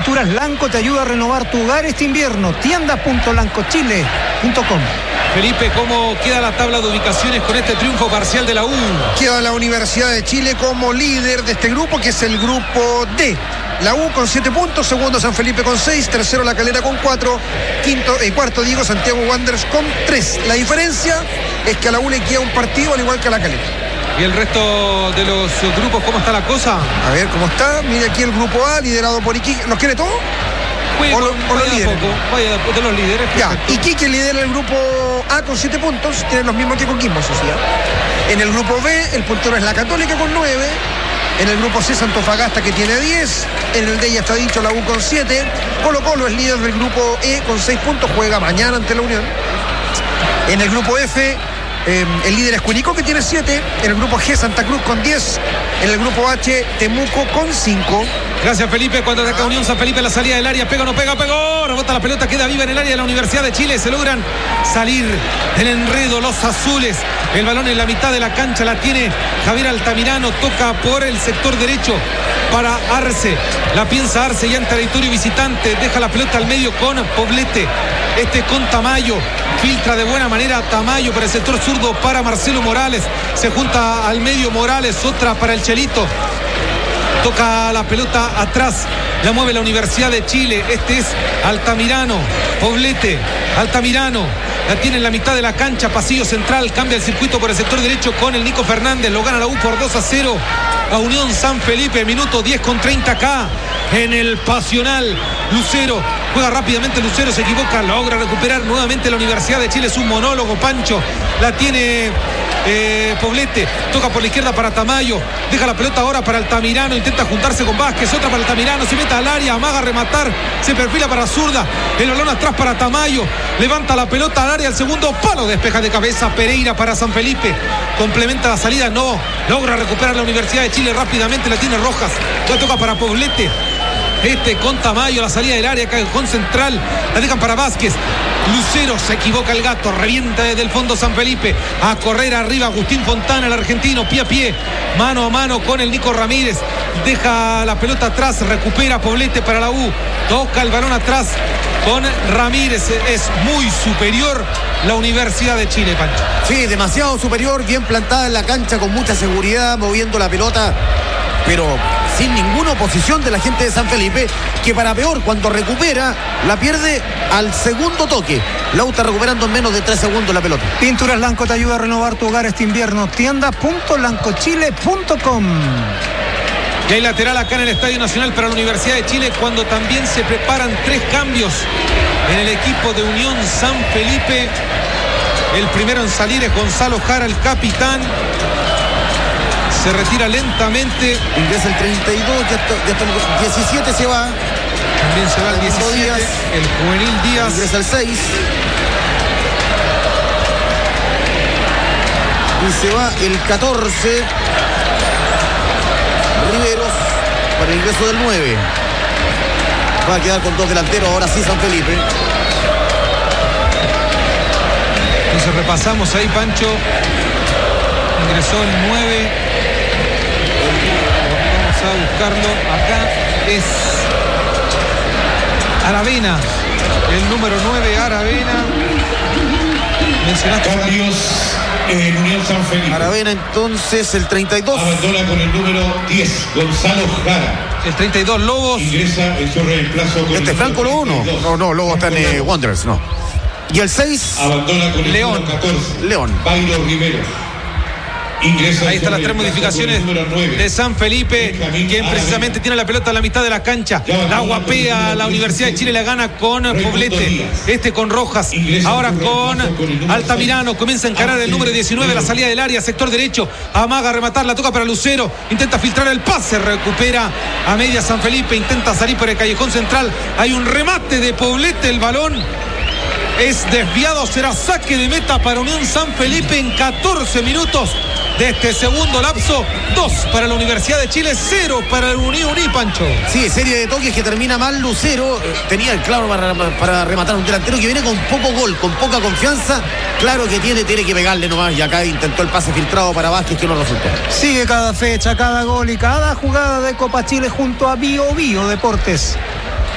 Pinturas Lanco te ayuda a renovar tu hogar este invierno. Tienda.lancochile.com. Felipe, ¿cómo queda la tabla de ubicaciones con este triunfo parcial de la U? Queda la Universidad de Chile como líder de este grupo, que es el grupo D. La U con 7 puntos, segundo San Felipe con 6, tercero La Calera con 4, cuarto Santiago Wanderers con 3. La diferencia es que a la U le queda un partido al igual que a La Calera. ¿Y el resto de los grupos, cómo está la cosa? A ver cómo está. Mire aquí el grupo A, liderado por Iquique. ¿Los quiere todo? O los líderes. Vaya de los líderes. Ya, Iquique lidera el grupo A con 7 puntos. Tienen los mismos que Coquimbo, sociedad. En el grupo B, el puntero es la Católica con 9. En el grupo C, Antofagasta, que tiene 10. En el D ya está dicho la U con 7. Colo Colo es líder del grupo E con 6 puntos. Juega mañana ante la Unión. En el grupo F, el líder es Curicó, que tiene 7. En el grupo G, Santa Cruz con 10. En el grupo H, Temuco con 5. Gracias, Felipe. Cuando ataca Unión San Felipe en la salida del área, pega o no pega, pegó, rebota la pelota, queda viva en el área de la Universidad de Chile. Se logran salir del enredo los azules. El balón en la mitad de la cancha la tiene Javier Altamirano, toca por el sector derecho para Arce. La piensa Arce ya en territorio visitante, deja la pelota al medio con Poblete. Con Tamayo, filtra de buena manera Tamayo por el sector zurdo para Marcelo Morales. Se junta al medio Morales, otra para el Chelito. Toca la pelota atrás, la mueve la Universidad de Chile. Es Altamirano, Poblete, Altamirano. La tiene en la mitad de la cancha, pasillo central, cambia el circuito por el sector derecho con el Nico Fernández. Lo gana la U por 2-0 a Unión San Felipe. Minuto 10 con 30 acá en el Pasional. Lucero juega rápidamente, Lucero se equivoca, logra recuperar nuevamente la Universidad de Chile. Es un monólogo, Pancho. La tiene Poblete, toca por la izquierda para Tamayo, deja la pelota ahora para Altamirano, intenta juntarse con Vázquez, otra para Altamirano, se mete al área, amaga a rematar, se perfila para zurda, el balón atrás para Tamayo, levanta la pelota al área, el segundo palo, despeja de cabeza Pereira para San Felipe, complementa la salida, no, logra recuperar la Universidad de Chile rápidamente, la tiene Rojas, la toca para Poblete. Con Tamayo, la salida del área, callejón central, la dejan para Vázquez. Lucero, se equivoca el gato, revienta desde el fondo San Felipe, a correr arriba Agustín Fontana, el argentino, pie a pie, mano a mano con el Nico Ramírez, deja la pelota atrás, recupera Poblete para la U, toca el balón atrás con Ramírez. Es muy superior la Universidad de Chile, Pancho. Sí, demasiado superior, bien plantada en la cancha, con mucha seguridad, moviendo la pelota, pero sin ninguna oposición de la gente de San Felipe, que para peor, cuando recupera, la pierde al segundo toque. La U está recuperando en menos de 3 segundos la pelota. Pinturas Lanco te ayuda a renovar tu hogar este invierno. Tienda.lancochile.com. Y hay lateral acá en el Estadio Nacional para la Universidad de Chile, cuando también se preparan 3 cambios en el equipo de Unión San Felipe. El primero en salir es Gonzalo Jara, el capitán. Se retira lentamente. Ingresa el 32, ya está el 17 se va. También se va el 17, Díaz. El juvenil Díaz. Ingresa el 6. Y se va el 14. Riveros para el ingreso del 9. Va a quedar con 2 delanteros, ahora sí San Felipe. Entonces repasamos ahí, Pancho. Ingresó el 9. Vamos a buscarlo. Acá es Aravena, el número 9, Aravena. Mencionaste cambios en Unión San Felipe. Aravena, entonces el 32. Abandona con el número 10, Gonzalo Jara. El 32, Lobos. Ingresa en su reemplazo con Este es Franco Lobo, no, Lobo está en Wanderers, no. Y el 6. Abandona con el León. número 14, León. Bayro Rivero. Ingresa. Ahí están las 3 modificaciones de San Felipe, quien precisamente tiene la pelota en la mitad de la cancha. La guapea la Universidad de Chile, la gana con Poblete, con Rojas, ahora con Altamirano. Comienza a encarar el número 19, la salida del área, sector derecho, amaga a rematar, la toca para Lucero, intenta filtrar el pase, recupera a media San Felipe, intenta salir por el callejón central, hay un remate de Poblete, el balón es desviado, será saque de meta para Unión San Felipe en 14 minutos de este segundo lapso. 2 para la Universidad de Chile, 0 para el Uní, Pancho. Sí, serie de toques que termina mal Lucero. Tenía el claro para rematar un delantero que viene con poco gol, con poca confianza. Claro que tiene que pegarle nomás, y acá intentó el pase filtrado para Vázquez, que no resultó. Sigue cada fecha, cada gol y cada jugada de Copa Chile junto a Bio Bio Deportes.